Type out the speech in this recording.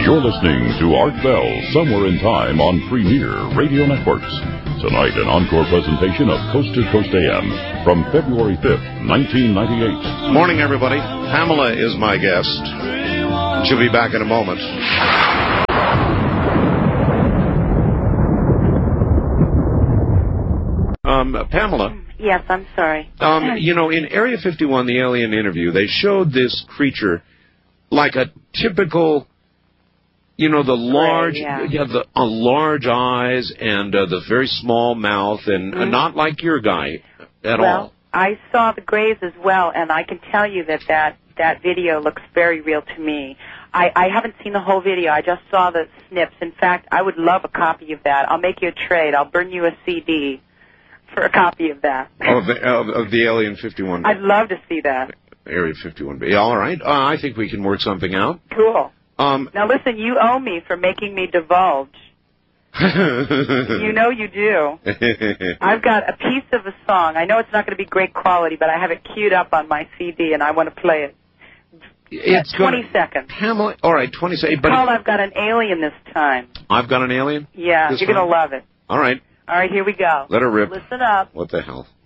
You're listening to Art Bell, Somewhere in Time on Premier Radio Networks. Tonight, an encore presentation of Coast to Coast AM from February 5th, 1998. Morning, everybody. Pamela is my guest. She'll be back in a moment. Pamela. Yes, I'm sorry. In Area 51, the alien interview, they showed this creature like a typical, the large, large eyes and the very small mouth, and not like your guy at all. Well, I saw the Greys as well, and I can tell you that video looks very real to me. I haven't seen the whole video. I just saw the snips. In fact, I would love a copy of that. I'll make you a trade. I'll burn you a CD for a copy of that. Of the Alien 51. I'd love to see that. Area 51B. All right. I think we can work something out. Cool. Now, listen, you owe me for making me divulge. You know you do. I've got a piece of a song. I know it's not going to be great quality, but I have it queued up on my CD, and I want to play it. It's 20 seconds. Pamela, all right, 20 seconds. It's called I've Got an Alien this time. I've Got an Alien? Yeah, you're going to love it. All right. All right, here we go. Let her rip. Listen up. What the hell?